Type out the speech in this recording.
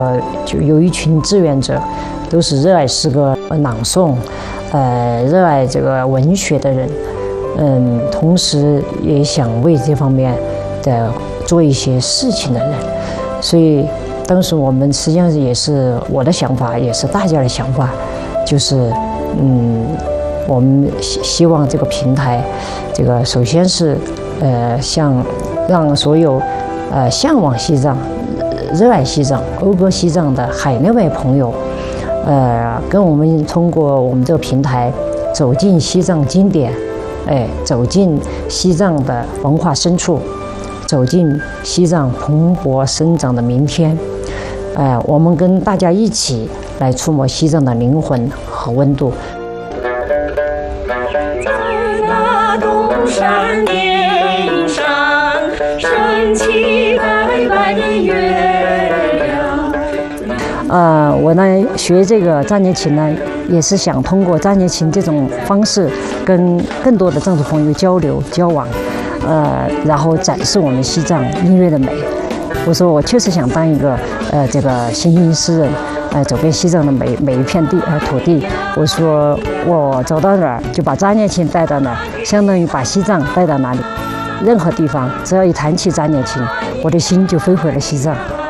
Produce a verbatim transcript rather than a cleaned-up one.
呃，就有一群志愿者，都是热爱诗歌、朗诵，呃，热爱这个文学的人，嗯，同时也想为这方面的做一些事情的人，所以当时我们实际上也是我的想法，也是大家的想法，就是嗯，我们希希望这个平台，这个首先是呃，像让所有呃向往西藏、热爱西藏、讴歌西藏的海内外朋友，呃，跟我们通过我们这个平台走进西藏经典，哎，走进西藏的文化深处，走进西藏蓬勃生长的明天。哎、呃，我们跟大家一起来触摸西藏的灵魂和温度。 在那东山顶上，升起白白的月亮。 呃，我呢学这个藏念琴呢，也是想通过藏念琴这种方式，跟更多的藏族朋友交流交往，呃，然后展示我们西藏音乐的美。我说我确实想当一个呃这个行吟诗人，呃走遍西藏的每每一片地呃土地。我说我走到哪儿就把藏念琴带到哪儿，相当于把西藏带到哪里。任何地方只要一弹起藏念琴，我的心就飞回了西藏。